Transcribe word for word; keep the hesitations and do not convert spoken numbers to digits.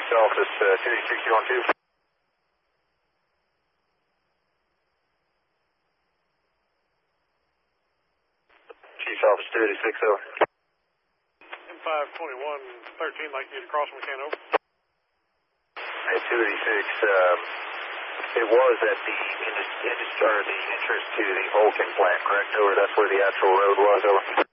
Office uh, two eighty-six, you on two? Chief's Office two eighty-six, over. M five twenty-one thirteen, like you to cross McCann, over. Hey, two eighty-six, um, it was at the, indus- indus- or the entrance to the Vulcan plant, correct, over? That's where the actual road was, over.